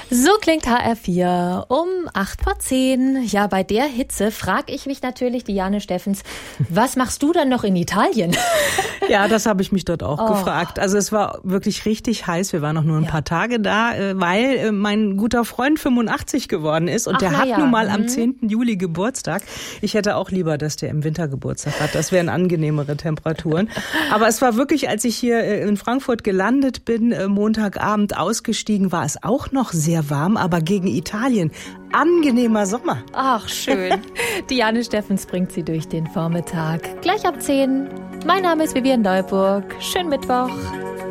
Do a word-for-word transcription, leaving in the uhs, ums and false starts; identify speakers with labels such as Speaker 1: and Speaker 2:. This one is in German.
Speaker 1: So klingt H R vier um acht vor zehn. Ja, bei der Hitze frage ich mich natürlich, Diane Steffens, was machst du dann noch in Italien?
Speaker 2: Ja, das habe ich mich dort auch
Speaker 1: Oh.
Speaker 2: gefragt. Also es war wirklich richtig heiß. Wir waren noch nur ein
Speaker 1: Ja.
Speaker 2: paar Tage da, weil mein guter Freund fünfundachtzig geworden ist. Und
Speaker 1: Ach,
Speaker 2: der
Speaker 1: na
Speaker 2: hat
Speaker 1: ja.
Speaker 2: nun mal am
Speaker 1: Mhm.
Speaker 2: zehnten Juli Geburtstag. Ich hätte auch lieber, dass der im Winter Geburtstag hat. Das wären angenehmere Temperaturen. Aber es war wirklich, als ich hier in Frankfurt gelandet bin, Montagabend ausgestiegen, war es auch noch sehr warm, aber gegen Italien angenehmer Sommer.
Speaker 1: Ach, schön. Diane Steffens bringt sie durch den Vormittag. Gleich ab zehn. Mein Name ist Vivian Neuburg. Schönen Mittwoch.